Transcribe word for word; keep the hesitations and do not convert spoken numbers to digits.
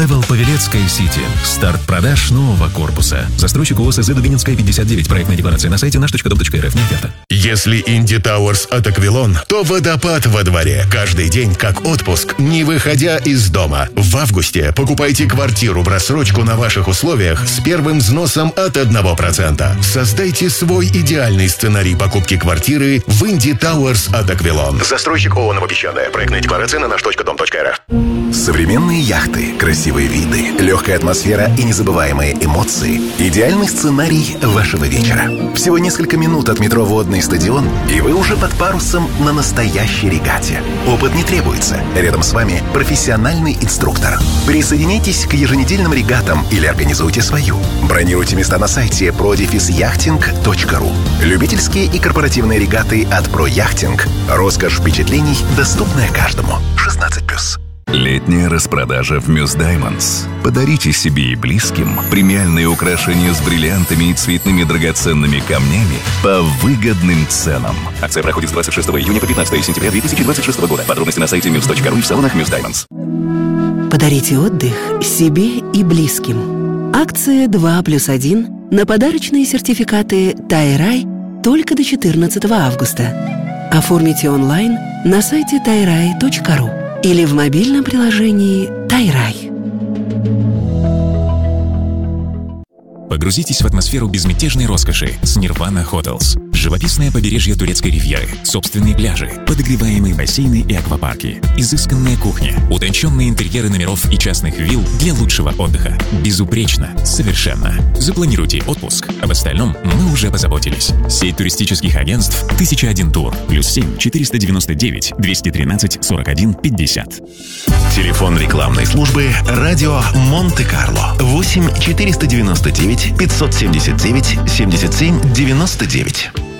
Level Павелецкая Сити. Старт продаж нового корпуса. Застройщик ООО СЗ Дубининская, пятьдесят девять. Проектная декларация на сайте наш точка дом точка эр эф. Не оферта. Если Инди Тауэрс от Аквилон, то водопад во дворе. Каждый день как отпуск, не выходя из дома. В августе покупайте квартиру в рассрочку на ваших условиях с первым взносом от одного процента. Создайте свой идеальный сценарий покупки квартиры в Инди Тауэрс от Аквилон. Застройщик ООО «Новопесчаная». Проектная декларация на наш точка дом точка эр эф. Современные яхты, красивые виды, легкая атмосфера и незабываемые эмоции – идеальный сценарий вашего вечера. Всего несколько минут от метро «Водный стадион», и вы уже под парусом на настоящей регате. Опыт не требуется. Рядом с вами профессиональный инструктор. Присоединяйтесь к еженедельным регатам или организуйте свою. Бронируйте места на сайте про дефис яхтинг точка ру. Любительские и корпоративные регаты от ProYachting. Роскошь впечатлений, доступная каждому. шестнадцать плюс. Летняя распродажа в Мюс Даймондс. Подарите себе и близким премиальные украшения с бриллиантами и цветными драгоценными камнями по выгодным ценам. Акция проходит с двадцать шестого июня по пятнадцатое сентября две тысячи двадцать шестого года. Подробности на сайте мюс точка ру и в салонах Мюс Даймондс. Подарите отдых себе и близким. Акция два плюс один на подарочные сертификаты Тайрай только до четырнадцатого августа. Оформите онлайн на сайте тайрай точка ру или в мобильном приложении Тайрай. Погрузитесь в атмосферу безмятежной роскоши с Nirvana Hotels. Живописное побережье турецкой ривьеры, собственные пляжи, подогреваемые бассейны и аквапарки, изысканная кухня, утонченные интерьеры номеров и частных вилл для лучшего отдыха. Безупречно, совершенно. Запланируйте отпуск. Об остальном мы уже позаботились. Сеть туристических агентств тысяча один тур. Плюс семь четыреста девяносто девять двести тринадцать сорок один пятьдесят. Телефон рекламной службы «Радио Монте-Карло» восемь четыреста девяносто девять пятьсот семьдесят девять семьдесят семь девяносто девять.